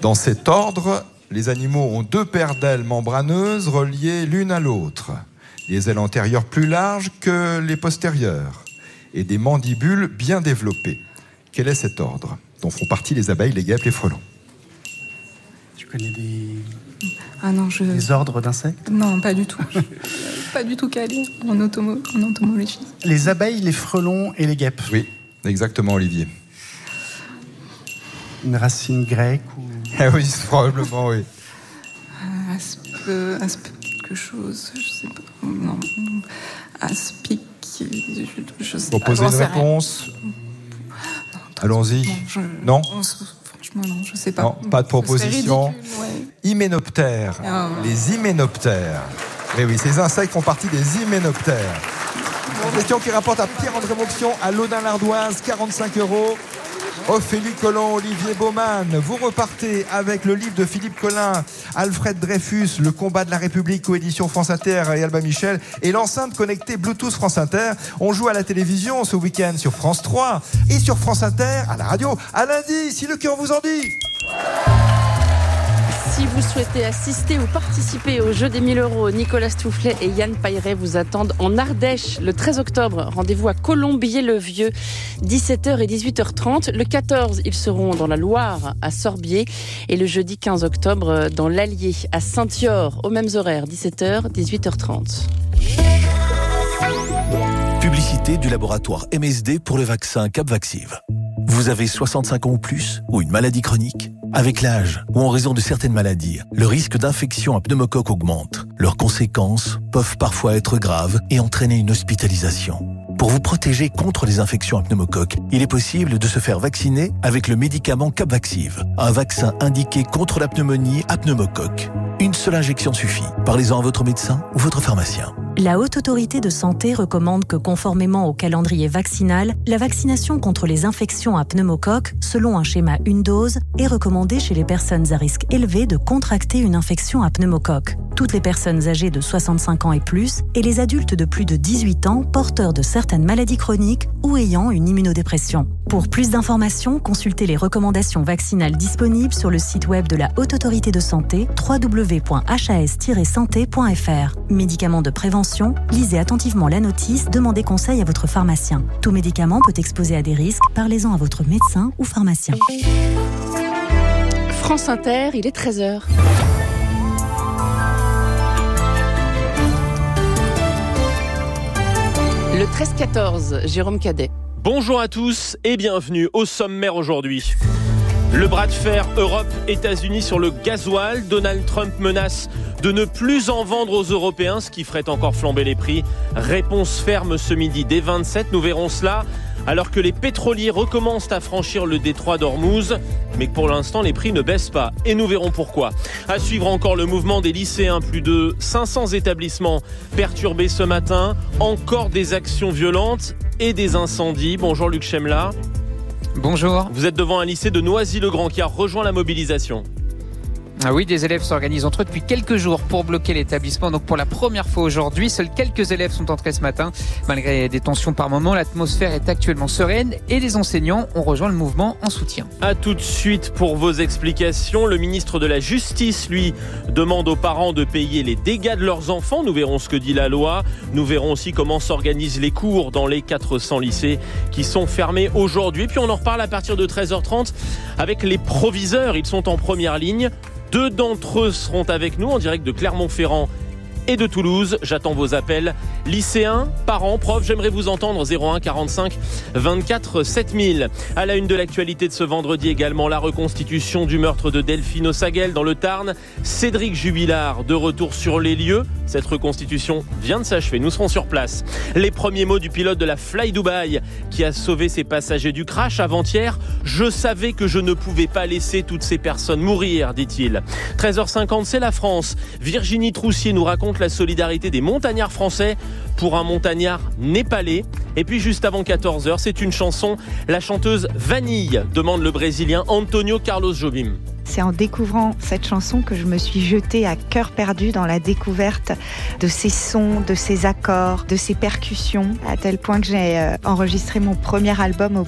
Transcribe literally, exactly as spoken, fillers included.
Dans cet ordre, les animaux ont deux paires d'ailes membraneuses reliées l'une à l'autre. Les ailes antérieures plus larges que les postérieures et des mandibules bien développées. Quel est cet ordre dont font partie les abeilles, les guêpes, les frelons? Tu connais des... Ah non, je... des ordres d'insectes? Non, pas du tout. Je suis pas du tout calée en, automo... en entomologie. Les abeilles, les frelons et les guêpes. Oui, exactement, Olivier. Une racine grecque ou... Ah oui, probablement, oui. Euh, aspe... aspe... quelque chose, je sais pas. Non. Aspic... Je, je sais Vous pas. posez une réponse? Non, Allons-y. Non, je... Non Franchement, non, je sais pas. Non, pas de proposition. Ridicule, ouais. Hyménoptères. Ah. Les hyménoptères. Oui, oui, ces insectes font partie des hyménoptères. Bon, question qui rapporte à Pierre-André Moxion, à Laudun-l'Ardoise, quarante-cinq euros. Ophélie Collomb, Olivier Baumann, vous repartez avec le livre de Philippe Collin, Alfred Dreyfus, Le combat de la République, coédition France Inter et Albin Michel, et l'enceinte connectée Bluetooth France Inter. On joue à la télévision ce week-end sur France trois et sur France Inter, à la radio, à lundi, si le cœur vous en dit. Si vous souhaitez assister ou participer au jeu des mille euros, Nicolas Stoufflet et Yann Pailleret vous attendent en Ardèche le treize octobre. Rendez-vous à Colombier-le-Vieux, dix-sept heures et dix-huit heures trente. Le quatorze, ils seront dans la Loire, à Sorbier. Et le jeudi quinze octobre, dans l'Allier, à Saint-Yor, aux mêmes horaires, dix-sept heures, dix-huit heures trente. Publicité du laboratoire M S D pour le vaccin Capvaxive. Vous avez soixante-cinq ans ou plus, ou une maladie chronique? Avec l'âge, ou en raison de certaines maladies, le risque d'infection à pneumocoque augmente. Leurs conséquences peuvent parfois être graves et entraîner une hospitalisation. Pour vous protéger contre les infections à pneumocoque, il est possible de se faire vacciner avec le médicament Capvaxive, un vaccin indiqué contre la pneumonie à pneumocoque. Une seule injection suffit. Parlez-en à votre médecin ou votre pharmacien. La Haute Autorité de Santé recommande que, conformément au calendrier vaccinal, la vaccination contre les infections à pneumocoque, selon un schéma une dose, est recommandée chez les personnes à risque élevé de contracter une infection à pneumocoque. Toutes les personnes âgées de soixante-cinq ans et plus, et les adultes de plus de dix-huit ans porteurs de certaines maladies chroniques ou ayant une immunodépression. Pour plus d'informations, consultez les recommandations vaccinales disponibles sur le site web de la Haute Autorité de Santé, w w w point h a s tiret santé point f r. Médicaments de prévention, lisez attentivement la notice, demandez conseil à votre pharmacien. Tout médicament peut exposer à des risques, parlez-en à votre médecin ou pharmacien. France Inter, il est treize heures. Le treize quatorze, Jérôme Cadet. Bonjour à tous et bienvenue au sommaire aujourd'hui. Le bras de fer Europe-États-Unis sur le gasoil. Donald Trump menace de ne plus en vendre aux Européens, ce qui ferait encore flamber les prix. Réponse ferme ce midi dès vingt-sept, nous verrons cela. Alors que les pétroliers recommencent à franchir le détroit d'Ormuz, mais que pour l'instant les prix ne baissent pas. Et nous verrons pourquoi. À suivre encore le mouvement des lycéens. Plus de cinq cents établissements perturbés ce matin. Encore des actions violentes et des incendies. Bonjour Luc Chemla. Bonjour. Vous êtes devant un lycée de Noisy-le-Grand qui a rejoint la mobilisation. Ah oui, des élèves s'organisent entre eux depuis quelques jours pour bloquer l'établissement. Donc pour la première fois aujourd'hui, seuls quelques élèves sont entrés ce matin. Malgré des tensions par moments, l'atmosphère est actuellement sereine et les enseignants ont rejoint le mouvement en soutien. A tout de suite pour vos explications. Le ministre de la Justice, lui, demande aux parents de payer les dégâts de leurs enfants. Nous verrons ce que dit la loi. Nous verrons aussi comment s'organisent les cours dans les quatre cents lycées qui sont fermés aujourd'hui. Puis on en reparle à partir de treize heures trente avec les proviseurs. Ils sont en première ligne. Deux d'entre eux seront avec nous en direct de Clermont-Ferrand et de Toulouse. J'attends vos appels. Lycéens, parents, profs, j'aimerais vous entendre. zéro un quarante-cinq vingt-quatre sept mille. À la une de l'actualité de ce vendredi également, la reconstitution du meurtre de Delphine Ossaguel dans le Tarn. Cédric Jubilard de retour sur les lieux. Cette reconstitution vient de s'achever. Nous serons sur place. Les premiers mots du pilote de la Fly Dubai qui a sauvé ses passagers du crash avant-hier. Je savais que je ne pouvais pas laisser toutes ces personnes mourir, dit-il. treize heures cinquante, c'est la France. Virginie Troussier nous raconte la solidarité des montagnards français pour un montagnard népalais. Et puis juste avant quatorze heures, c'est une chanson. La chanteuse Vanille demande le Brésilien Antonio Carlos Jobim. C'est en découvrant cette chanson que je me suis jetée à cœur perdu dans la découverte de ses sons, de ses accords, de ses percussions, à tel point que j'ai enregistré mon premier album au